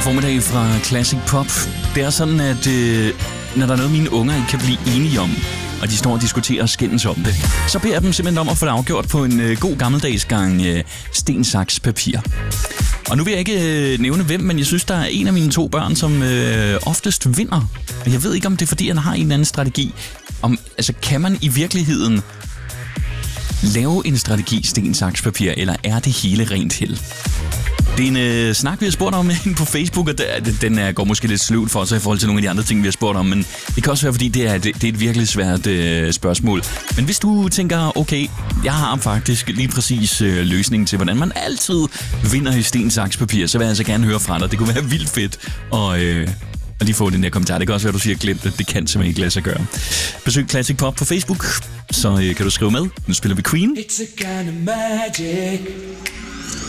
formiddag fra Classic Pop. Det er sådan, at når der er noget, mine unger ikke kan blive enige om, og de står og diskuterer og skændes om det, så beder jeg dem simpelthen om at få det afgjort på en god gammeldags gang sten, saks, papir. Og nu vil jeg ikke nævne hvem, men jeg synes, der er en af mine 2 børn, som oftest vinder. Og jeg ved ikke, om det er, fordi han har en eller anden strategi. Kan man i virkeligheden lave en strategi sten, saks, papir, eller er det hele rent held? Det er en snak, vi har spurgt om inde på Facebook, og den går måske lidt sløvt for sig i forhold til nogle af de andre ting, vi har spurgt om, men det kan også være, fordi det er et virkelig svært spørgsmål. Men hvis du tænker, okay, jeg har faktisk lige præcis løsningen til, hvordan man altid vinder i sten, saks, papir, så vil jeg altså gerne høre fra dig. Det kunne være vildt fedt at lige få den der kommentar. Det kan også være, du siger, glemt det. Det kan simpelthen ikke lade sig gøre. Besøg Classic Pop på Facebook, så kan du skrive med. Nu spiller vi Queen. It's a kind of magic.